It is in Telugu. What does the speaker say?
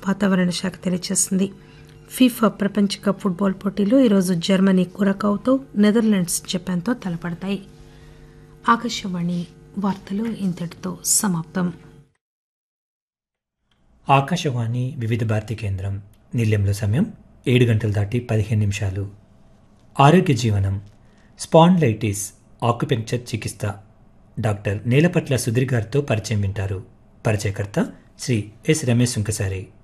వాతావరణ శాఖ తెలియజేసింది. ఫీఫా ప్రపంచ కప్ ఫుట్బాల్ పోటీలో ఈరోజు జర్మనీ కురకావుతో, నెదర్లాండ్స్ జపాన్తో తలపడతాయి. ఆకాశవాణి వార్తలు ఇంతటితో సమాప్తం. ఆకాశవాణి వివిధ భారతి కేంద్రం. నిలయంలో సమయం 7 గంటలు దాటి 15 నిమిషాలు. ఆరోగ్య జీవనం. స్పాండ్లైటిస్ ఆక్యుపెక్చర్ చికిత్స డాక్టర్ నేలపట్ల సుధీర్ గారితో పరిచయం వింటారు. పరిచయకర్త శ్రీ ఎస్ రమేష్ సుంకసారి.